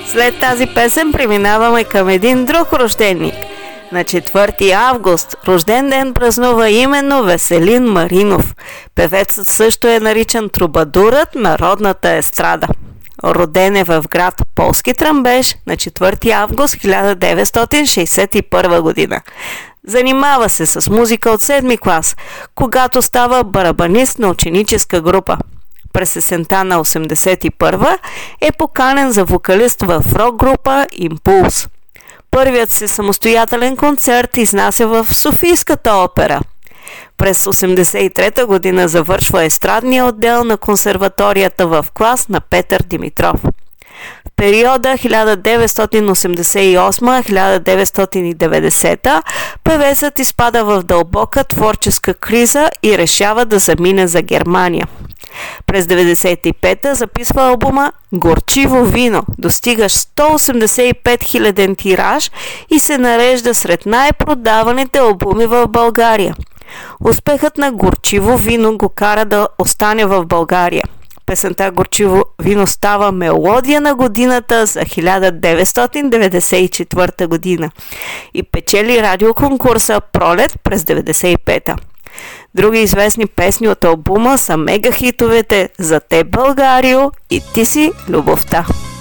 След тази песен преминаваме към един друг рожденик. На 4 август рожден ден празнува именно Веселин Маринов. Певецът също е наричан трубадурът на родната естрада. Роден е в град Полски Тръмбеш на 4 август 1961 година. Занимава се с музика от 7 клас, когато става барабанист на ученическа група. През есента на 81 е поканен за вокалист в рок-група Импулс. Първият си самостоятелен концерт изнася в Софийската опера. През 83 година завършва естрадния отдел на консерваторията в клас на Петър Димитров. В периода 1988-1990 певецът изпада в дълбока творческа криза и решава да замине за Германия. През 1995 записва албума "Горчиво вино", достигащ 185 000 тираж и се нарежда сред най-продаваните албуми в България. Успехът на "Горчиво вино" го кара да остане в България. Песента "Горчиво вино" става мелодия на годината за 1994 година и печели радиоконкурса "Пролет" през 1995. Други известни песни от албума са мегахитовете "За те, Българио" и "Ти си любовта".